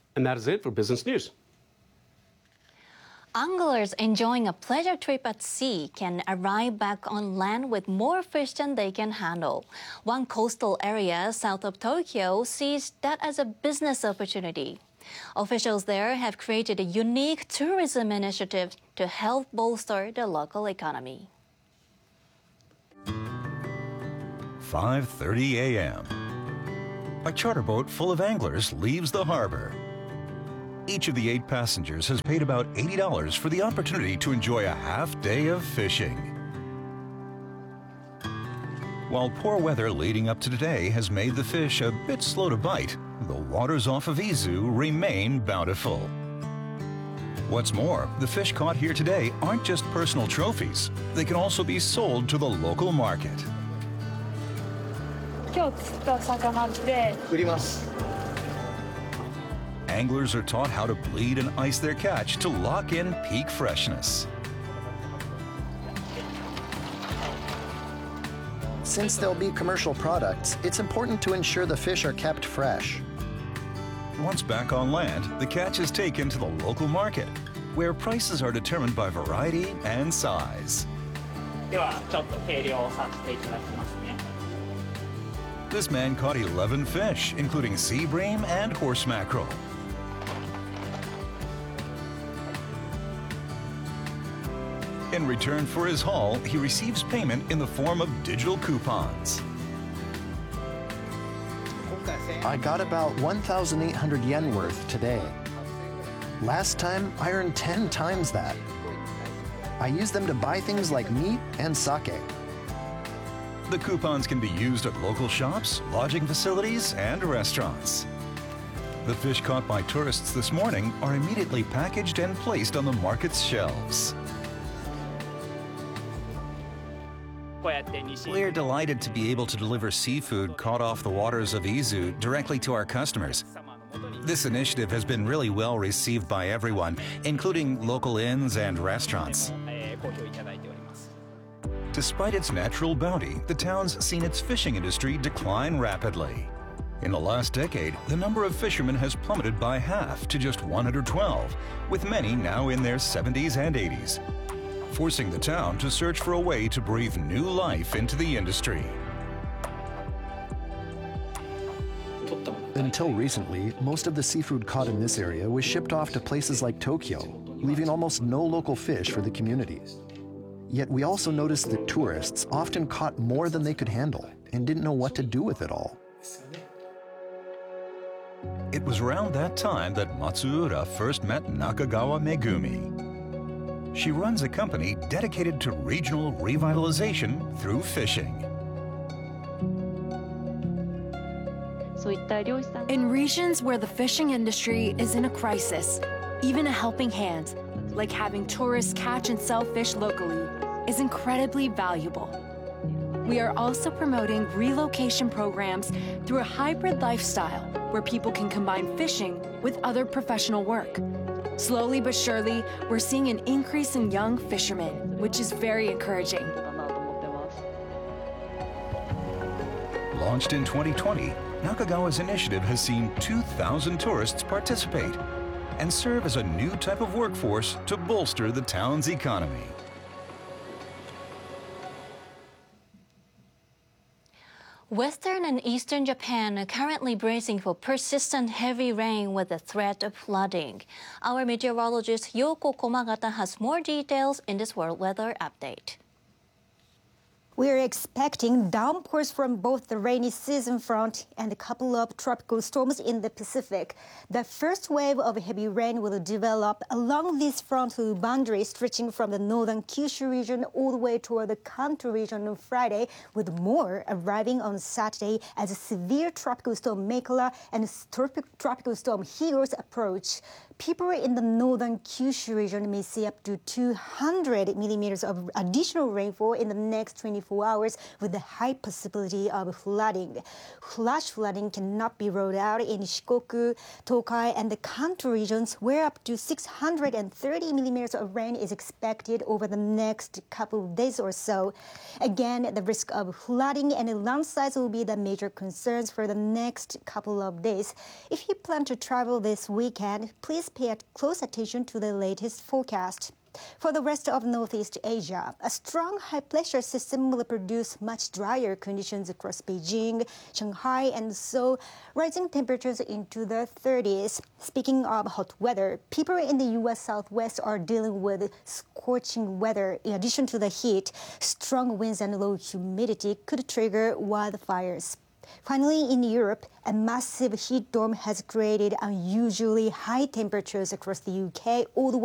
And that is it for Business News. Anglers enjoying a pleasure trip at sea can arrive back on land with more fish than they can handle. One coastal area south of Tokyo sees that as a business opportunity. Officials there have created a unique tourism initiative to help bolster the local economy. 5:30 a.m. A charter boat full of anglers leaves the harbor. Each of the 8 passengers has paid about $80 for the opportunity to enjoy a half day of fishing. While poor weather leading up to today has made the fish a bit slow to bite, the waters off of Izu remain bountiful. What's more, the fish caught here today aren't just personal trophies. They can also be sold to the local market. 今日釣った魚で売ります。 Anglers are taught how to bleed and ice their catch to lock in peak freshness. Since there'll be commercial products, it's important to ensure the fish are kept fresh. Once back on land, the catch is taken to the local market, where prices are determined by variety and size. ではちょっと計量させていただきますね。 This man caught 11 fish, including sea bream and horse mackerel. In return for his haul, he receives payment in the form of digital coupons. I got about 1,800 yen worth today. Last time, I earned 10 times that. I use them to buy things like meat and sake. The coupons can be used at local shops, lodging facilities, and restaurants. The fish caught by tourists this morning are immediately packaged and placed on the market's shelves. We're delighted to be able to deliver seafood caught off the waters of Izu directly to our customers. This initiative has been really well received by everyone, including local inns and restaurants. Despite its natural bounty, the town's seen its fishing industry decline rapidly. In the last decade, the number of fishermen has plummeted by half to just 112, with many now in their 70s and 80s, forcing the town to search for a way to breathe new life into the industry. Until recently, most of the seafood caught in this area was shipped off to places like Tokyo, leaving almost no local fish for the community. Yet we also noticed that tourists often caught more than they could handle and didn't know what to do with it all. It was around that time that Matsuura first met Nakagawa Megumi. She runs a company dedicated to regional revitalization through fishing. In regions where the fishing industry is in a crisis, even a helping hand, like having tourists catch and sell fish locally, is incredibly valuable. We are also promoting relocation programs through a hybrid lifestyle where people can combine fishing with other professional work. Slowly but surely, we're seeing an increase in young fishermen, which is very encouraging. Launched in 2020, Nakagawa's initiative has seen 2,000 tourists participate and serve as a new type of workforce to bolster the town's economy. Western and eastern Japan are currently bracing for persistent heavy rain with the threat of flooding. Our meteorologist Yoko Komagata has more details in this World Weather Update. We're expecting downpours from both the rainy season front and a couple of tropical storms in the Pacific. The first wave of heavy rain will develop along this frontal boundary stretching from the northern Kyushu region all the way toward the Kanto region on Friday, with more arriving on Saturday as a severe tropical storm Meikala and tropical storm Higos approach. People in the northern Kyushu region may see up to 200 millimeters of additional rainfall in the next 24 24 hours with a high possibility of flooding. Flash flooding cannot be ruled out in Shikoku, Tokai, and the Kanto regions, where up to 630 millimeters of rain is expected over the next couple of days or so. Again, the risk of flooding and landslides will be the major concerns for the next couple of days. If you plan to travel this weekend, please pay close attention to the latest forecast. For the rest of Northeast Asia, a strong high-pressure system will produce much drier conditions across Beijing, Shanghai, and Seoul, rising temperatures into the 30s. Speaking of hot weather, people in the U.S. Southwest are dealing with scorching weather. In addition to the heat, strong winds and low humidity could trigger wildfires. Finally, in Europe, a massive heat dome has created unusually high temperatures across the UK all the way